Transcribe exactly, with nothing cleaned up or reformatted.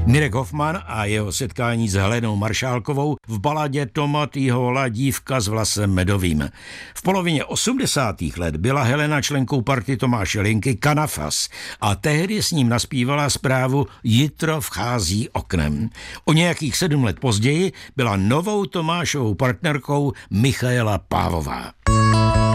Mirek Hoffman a jeho setkání s Helenou Maršálkovou v baladě Tomatý hola dívka s vlasem medovým. V polovině osmdesátých let byla Helena členkou party Tomáše Linky Kanafas a tehdy s ním naspívala zprávu Jitro vchází oknem. O nějakých sedm let později byla novou Tomášovou partnerkou Michaela Pávová.